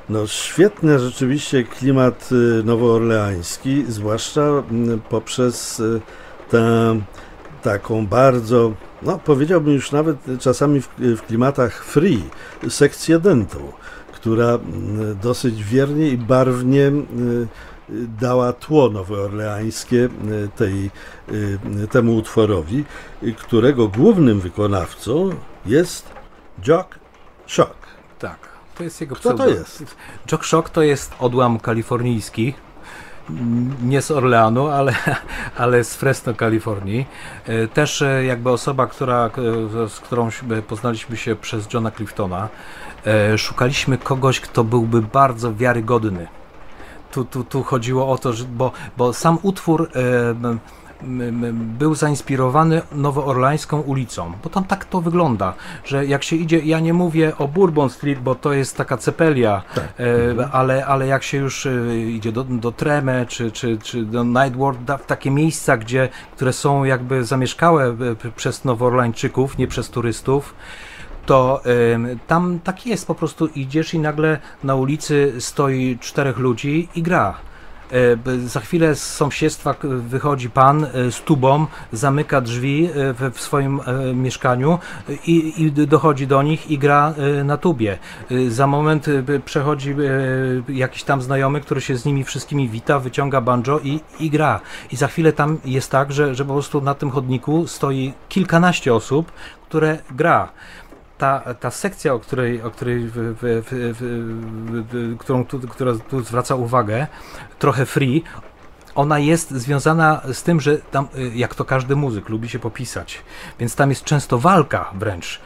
No świetny rzeczywiście klimat nowoorleański, zwłaszcza poprzez tę taką bardzo, no powiedziałbym już nawet czasami w klimatach free, sekcję dentu, która dosyć wiernie i barwnie dała tło nowoorleańskie temu utworowi, którego głównym wykonawcą jest Jock Shock. Tak, to jest jego Kto to jest? Jock Shock to jest odłam kalifornijski, nie z Orleanu, ale z Fresno, Kalifornii. Też jakby osoba, z którą poznaliśmy się przez Johna Cliftona. Szukaliśmy kogoś, kto byłby bardzo wiarygodny. Tu chodziło o to, bo sam utwór był zainspirowany nowoorleańską ulicą, bo tam tak to wygląda, że jak się idzie, ja nie mówię o Bourbon Street, bo to jest taka cepelia, tak. Ale jak się już idzie do Treme czy do Ninth Ward, takie miejsca, które są jakby zamieszkałe przez nowoorleańczyków, nie przez turystów, to tam tak jest, po prostu idziesz i nagle na ulicy stoi 4 ludzi i gra. Za chwilę z sąsiedztwa wychodzi pan z tubą, zamyka drzwi w swoim mieszkaniu i dochodzi do nich i gra na tubie. Za moment przechodzi jakiś tam znajomy, który się z nimi wszystkimi wita, wyciąga banjo i gra. I za chwilę tam jest tak, że po prostu na tym chodniku stoi kilkanaście osób, które gra. Ta sekcja, która tu zwraca uwagę, trochę free, ona jest związana z tym, że tam, jak to każdy muzyk, lubi się popisać, więc tam jest często walka wręcz.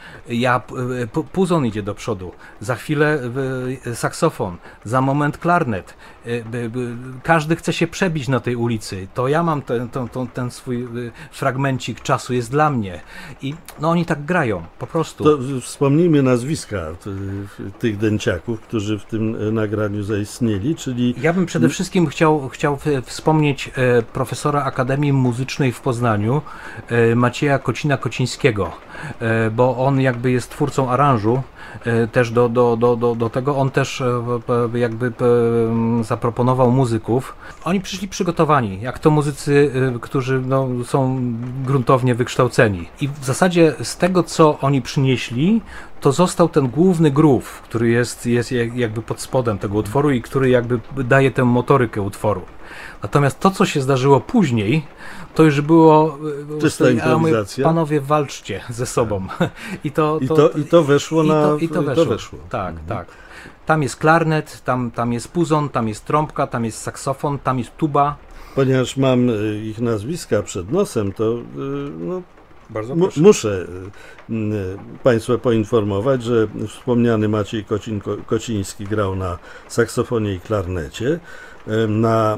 Puzon idzie do przodu, za chwilę saksofon, za moment klarnet. Każdy chce się przebić na tej ulicy. To ja mam ten swój fragmencik czasu, jest dla mnie. I no oni tak grają, po prostu. To wspomnijmy nazwiska tych dęciaków, którzy w tym nagraniu zaistnieli, czyli... Ja bym przede wszystkim chciał wspomnieć profesora Akademii Muzycznej w Poznaniu, Macieja Kocina-Kocińskiego, bo on jakby jest twórcą aranżu też do tego. On też jakby zaproponował muzyków. Oni przyszli przygotowani, jak to muzycy, którzy są gruntownie wykształceni. I w zasadzie z tego, co oni przynieśli, to został ten główny groove, który jest jakby pod spodem tego utworu i który jakby daje tę motorykę utworu. Natomiast to, co się zdarzyło później, to już było... Czysta improwizacja. Panowie, walczcie ze sobą. I to weszło to weszło. Tak, tak. Tam jest klarnet, tam jest puzon, tam jest trąbka, tam jest saksofon, tam jest tuba. Ponieważ mam ich nazwiska przed nosem, to bardzo muszę Państwa poinformować, że wspomniany Maciej Kociński grał na saksofonie i klarnecie, na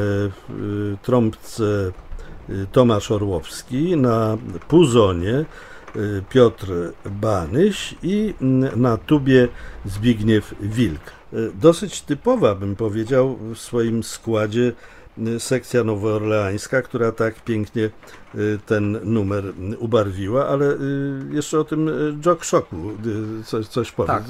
trąbce Tomasz Orłowski, na puzonie Piotr Banyś i na tubie Zbigniew Wilk. Dosyć typowa, bym powiedział, w swoim składzie sekcja nowoorleańska, która tak pięknie ten numer ubarwiła, ale jeszcze o tym Jock Shocku coś powiem. Tak.